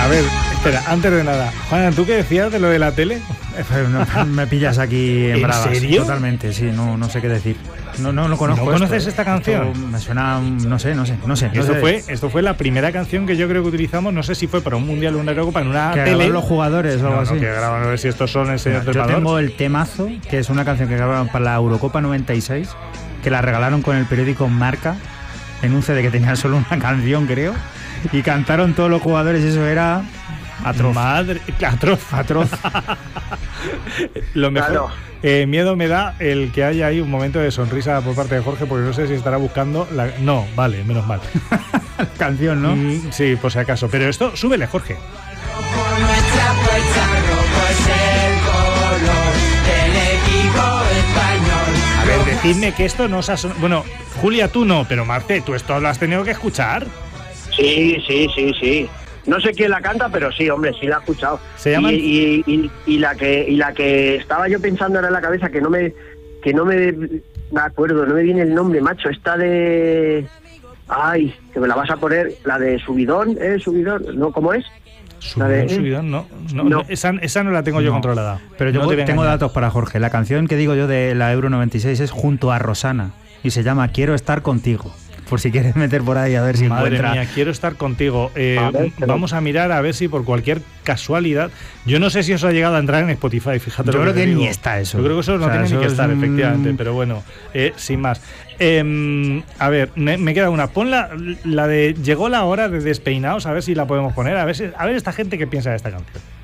A ver, espera, antes de nada, Juana, ¿tú qué decías de lo de la tele? No, me pillas aquí en bravas. ¿En serio? Totalmente, sí, no sé qué decir. No conozco. ¿No conoces esta canción? Esto me suena, no sé. Esto fue la primera canción que yo creo que utilizamos, no sé si fue para un mundial o una Eurocopa, en una que tele. los jugadores o algo así. Que graban, a ver si estos son el señor del Yo Salvador. tengo el temazo, que es una canción que grabaron para la Eurocopa 96, que la regalaron con el periódico Marca, en un CD que tenía solo una canción, creo, y cantaron todos los jugadores, y eso era atroz. Atroz. Lo mejor, Claro. miedo me da el que haya ahí un momento de sonrisa por parte de Jorge, porque no sé si estará buscando la... No, vale, menos mal. Canción, ¿no? Sí, por si acaso. Pero esto, súbele, Jorge. A ver, decidme que esto no os ha sonado... Bueno, Julia, tú no, pero Marte, tú esto lo has tenido que escuchar. Sí. No sé quién la canta, pero sí, hombre, sí la he escuchado. ¿Se llaman? Y la que estaba yo pensando ahora en la cabeza, que no me acuerdo, no me viene el nombre, macho, esta de... Ay, que me la vas a poner, la de Subidón, ¿no? ¿Cómo es? Subidón, no. Esa no la tengo yo controlada. Pero yo tengo datos para Jorge. La canción que digo yo de la Euro 96 es Junto a Rosana y se llama Quiero estar contigo. Por si quieres meter por ahí a ver si encuentra. Madre mía, quiero estar contigo. Vamos a mirar a ver si por cualquier casualidad. Yo no sé si eso ha llegado a entrar en Spotify, fíjate. Yo creo que ni está eso. Yo creo que eso no tiene ni que estar, efectivamente. Pero bueno, sin más. A ver, me queda una. Pon la de Llegó la hora de Despeinados, a ver si la podemos poner. A ver esta gente qué piensa de esta canción.